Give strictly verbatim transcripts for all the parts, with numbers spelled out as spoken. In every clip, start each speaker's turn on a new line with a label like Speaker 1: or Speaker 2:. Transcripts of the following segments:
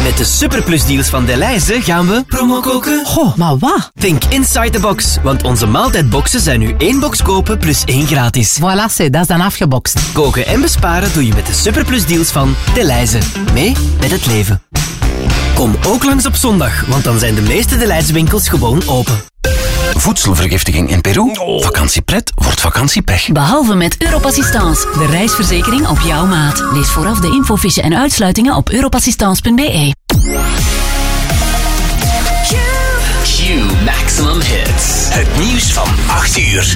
Speaker 1: Met de superplusdeals van Delhaize gaan we promo koken.
Speaker 2: Goh, maar wat?
Speaker 1: Think inside the box, want onze maaltijdboxen zijn nu één box kopen plus één gratis.
Speaker 2: Voilà, c'est, dat is dan afgebokst.
Speaker 1: Koken en besparen doe je met de superplusdeals van Delhaize. Mee met het leven. Kom ook langs op zondag, want dan zijn de meeste Delhaize winkels gewoon open.
Speaker 3: Voedselvergiftiging in Peru? Vakantiepret wordt vakantiepech.
Speaker 4: Behalve met Europassistance, de reisverzekering op jouw maat. Lees vooraf de infofiche en uitsluitingen op europassistance punt b e.
Speaker 3: Q Maximum Hits. Het nieuws van acht uur.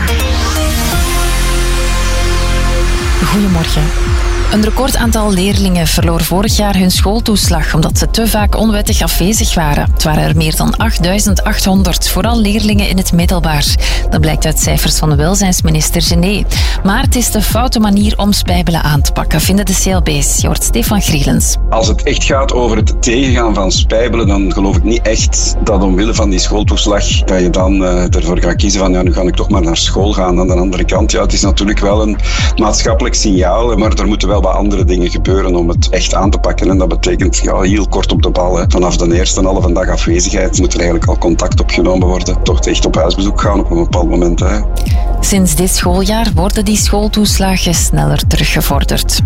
Speaker 5: Goedemorgen. Een record aantal leerlingen verloor vorig jaar hun schooltoeslag omdat ze te vaak onwettig afwezig waren. Het waren er meer dan achtduizend achthonderd, vooral leerlingen in het middelbaar. Dat blijkt uit cijfers van de welzijnsminister Gené. Maar het is de foute manier om spijbelen aan te pakken, vinden de C L B's. Je hoort Stefan Grielens.
Speaker 6: Als het echt gaat over het tegengaan van spijbelen, dan geloof ik niet echt dat omwille van die schooltoeslag dat je dan uh, ervoor gaat kiezen van ja, nu ga ik toch maar naar school gaan. Aan de andere kant, ja, het is natuurlijk wel een maatschappelijk signaal, maar er moeten wel wat andere dingen gebeuren om het echt aan te pakken. En dat betekent ja, heel kort op de bal. Hè. Vanaf de eerste halve dag afwezigheid moet er eigenlijk al contact opgenomen worden. Toch echt op huisbezoek gaan op een bepaald moment. Hè.
Speaker 5: Sinds dit schooljaar worden die schooltoeslagen sneller teruggevorderd.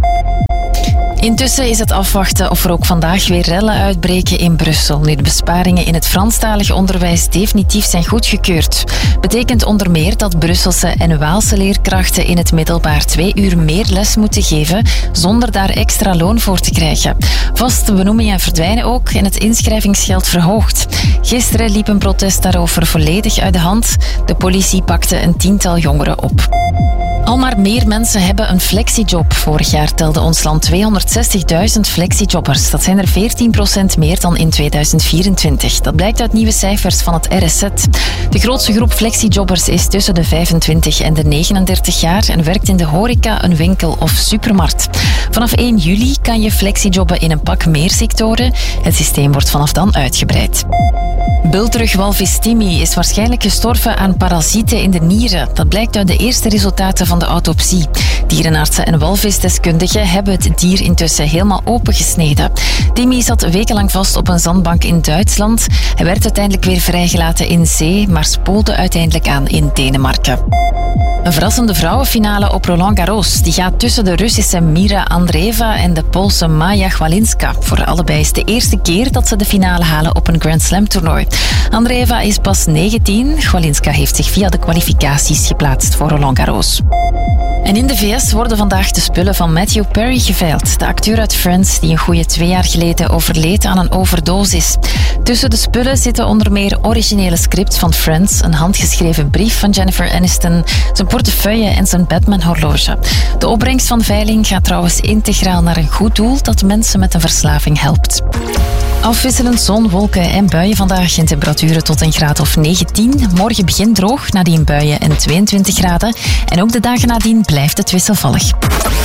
Speaker 5: Intussen is het afwachten of er ook vandaag weer rellen uitbreken in Brussel, nu de besparingen in het Franstalig onderwijs definitief zijn goedgekeurd. Betekent onder meer dat Brusselse en Waalse leerkrachten in het middelbaar twee uur meer les moeten geven, zonder daar extra loon voor te krijgen. Vaste benoemingen verdwijnen ook en het inschrijvingsgeld verhoogt. Gisteren liep een protest daarover volledig uit de hand. De politie pakte een tiental jongeren op. Al maar meer mensen hebben een flexiejob. Vorig jaar telde ons land tweehonderdzestigduizend flexiejobbers. Dat zijn er veertien procent meer dan in tweeduizend vierentwintig. Dat blijkt uit nieuwe cijfers van het R S Z. De grootste groep flexiejobbers is tussen de vijfentwintig en de negenendertig jaar en werkt in de horeca, een winkel of supermarkt. Vanaf één juli kan je flexijobben in een pak meer sectoren. Het systeem wordt vanaf dan uitgebreid. Bultrugwalvis Timmy is waarschijnlijk gestorven aan parasieten in de nieren. Dat blijkt uit de eerste resultaten van de autopsie. Dierenartsen en walvisdeskundigen hebben het dier intussen helemaal opengesneden. Timmy zat wekenlang vast op een zandbank in Duitsland. Hij werd uiteindelijk weer vrijgelaten in zee, maar spoelde uiteindelijk aan in Denemarken. Een verrassende vrouwenfinale op Roland Garros. Die gaat tussen de Russische Mira Andreeva en de Poolse Maja Chwalinska. Voor allebei is de eerste keer dat ze de finale halen op een Grand Slam toernooi. Andreeva is pas negentien. Chwalinska heeft zich via de kwalificaties geplaatst voor Roland Garros. En in de V S worden vandaag de spullen van Matthew Perry geveild. De acteur uit Friends die een goede twee jaar geleden overleed aan een overdosis. Tussen de spullen zitten onder meer originele scripts van Friends, een handgeschreven brief van Jennifer Aniston, zijn portefeuille en zijn Batman-horloge. De opbrengst van de veiling gaat trouwens integraal naar een goed doel dat mensen met een verslaving helpt. Afwisselend zon, wolken en buien vandaag in temperaturen tot een graad of negentien. Morgen begint droog, nadien buien en tweeëntwintig graden. En ook de dagen nadien blijft het wisselvallig.